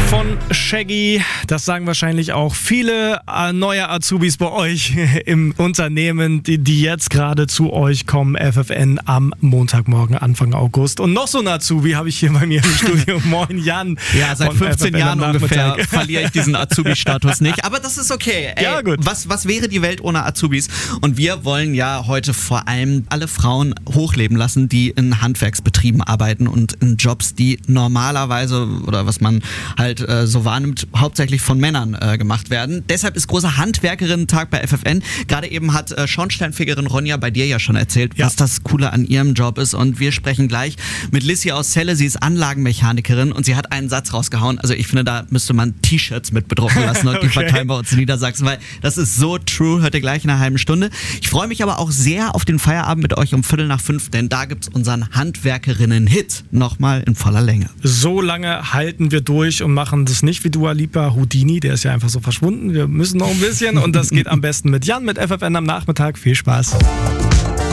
von Shaggy. Das sagen wahrscheinlich auch viele neue Azubis bei euch im Unternehmen, die jetzt gerade zu euch kommen. FFN am Montagmorgen, Anfang August. Und noch so ein Azubi habe ich hier bei mir im Studio. Moin Jan. Ja, seit 15 Jahren ungefähr verliere ich diesen Azubi-Status nicht. Aber das ist okay. Ey, ja, gut. Was wäre die Welt ohne Azubis? Und wir wollen ja heute vor allem alle Frauen hochleben lassen, die in Handwerksbetrieben arbeiten und in Jobs, die normalerweise oder was man halt so wahrnimmt, hauptsächlich von Männern gemacht werden. Deshalb ist großer Handwerkerinnen-Tag bei FFN. Gerade eben hat Schornsteinfegerin Ronja bei dir ja schon erzählt, was das Coole an ihrem Job ist. Und wir sprechen gleich mit Lissy aus Celle. Sie ist Anlagenmechanikerin und sie hat einen Satz rausgehauen. Also ich finde, da müsste man T-Shirts mit bedrucken lassen und die verteilen bei uns in Niedersachsen, weil das ist so true. Hört ihr gleich in einer halben Stunde. Ich freue mich aber auch sehr auf den Feierabend mit euch um 4:45, denn da gibt's unseren Handwerkerinnen-Hit nochmal in voller Länge. So lange halten wir durch und machen das nicht wie Dua Lipa Houdini, der ist ja einfach so verschwunden. Wir müssen noch ein bisschen und das geht am besten mit Jan, mit FFN am Nachmittag. Viel Spaß.